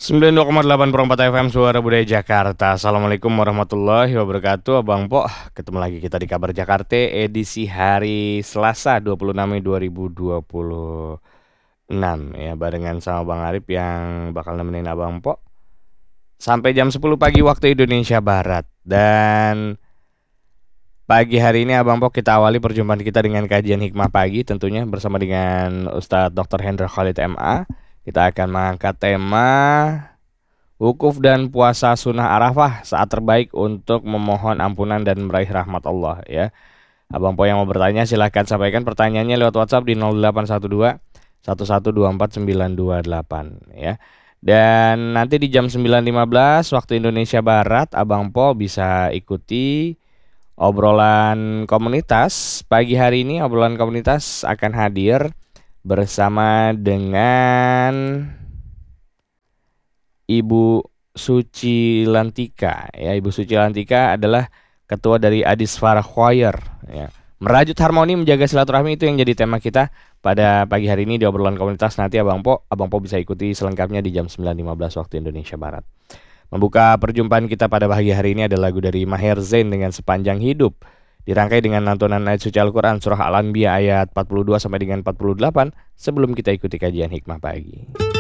92,8 perempat FM Suara Budaya Jakarta. Assalamualaikum warahmatullahi wabarakatuh. Abang Po, ketemu lagi kita di Kabar Jakarta edisi hari Selasa 26 Mei 2026 ya, barengan sama Bang Arif yang bakal nemenin Abang Po sampai jam 10 pagi waktu Indonesia Barat. Dan pagi hari ini Abang Po kita awali perjumpaan kita dengan kajian hikmah pagi, tentunya bersama dengan Ustadz Dr. Hendra Khalid MA. Kita akan mengangkat tema wukuf dan puasa sunnah Arafah, saat terbaik untuk memohon ampunan dan meraih rahmat Allah ya. Abang Po yang mau bertanya silahkan sampaikan pertanyaannya lewat WhatsApp di 0812 1124928 ya. Dan nanti di jam 9.15 waktu Indonesia Barat Abang Po bisa ikuti obrolan komunitas. Pagi hari ini obrolan komunitas akan hadir bersama dengan Ibu Suci Lantika ya. Ibu Suci Lantika adalah ketua dari Adisfara Choir ya. Merajut harmoni menjaga silaturahmi, itu yang jadi tema kita pada pagi hari ini di obrolan komunitas. Nanti Abang Po bisa ikuti selengkapnya di jam 9.15 waktu Indonesia Barat. Membuka perjumpaan kita pada pagi hari ini ada lagu dari Maher Zain dengan Sepanjang Hidup, dirangkai dengan lantunan ayat suci Al-Quran surah Al-Anbiya ayat 42 sampai dengan 48 sebelum kita ikuti kajian hikmah pagi.